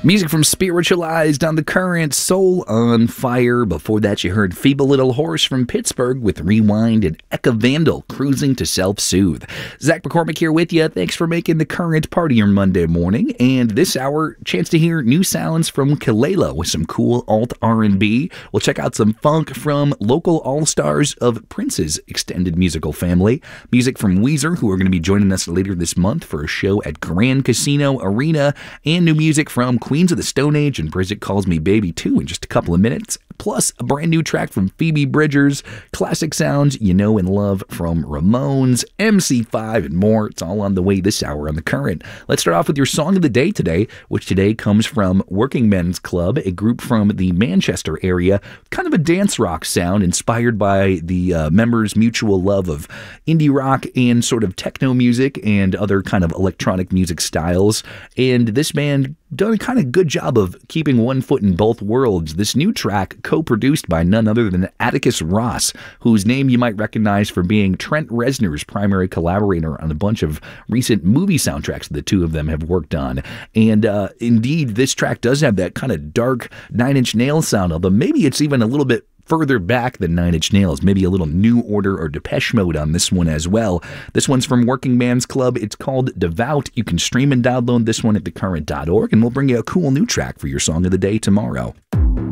Music from Spiritualized on The Current, Soul on Fire. Before that, you heard Feeble Little Horse from Pittsburgh with Rewind, and Eka Vandal, Cruising to Self-Soothe. Zach McCormick here with you. Thanks for making The Current part of your Monday morning. And this hour, chance to hear new sounds from Kelela with some cool alt R&B. We'll check out some funk from local all-stars of Prince's extended musical family. Music from Weezer, who are going to be joining us later this month for a show at Grand Casino Arena. And new music from Queens of the Stone Age and Bridget Calls Me Baby 2 in just a couple of minutes, plus a brand new track from Phoebe Bridgers, classic sounds you know and love from Ramones, MC5, and more. It's all on the way this hour on The Current. Let's start off with your song of the day today, which today comes from Working Men's Club, a group from the Manchester area, kind of a dance rock sound inspired by the members' mutual love of indie rock and sort of techno music and other kind of electronic music styles. And this band done a kind of good job of keeping one foot in both worlds. This new track, co-produced by none other than Atticus Ross, whose name you might recognize for being Trent Reznor's primary collaborator on a bunch of recent movie soundtracks the two of them have worked on. And indeed, this track does have that kind of dark Nine Inch Nails sound, although maybe it's even a little bit further back than Nine Inch Nails, maybe a little New Order or Depeche Mode on this one as well. This one's from Working Man's Club. It's called Devout. You can stream and download this one at thecurrent.org, and we'll bring you a cool new track for your song of the day tomorrow.